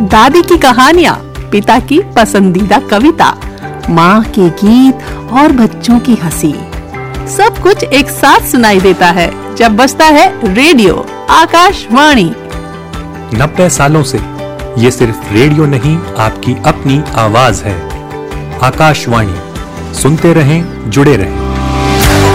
दादी की कहानियाँ, पिता की पसंदीदा कविता, माँ के गीत और बच्चों की हंसी, सब कुछ एक साथ सुनाई देता है जब बजता है रेडियो आकाशवाणी। 90 सालों से ये सिर्फ रेडियो नहीं, आपकी अपनी आवाज है। आकाशवाणी, सुनते रहें, जुड़े रहें।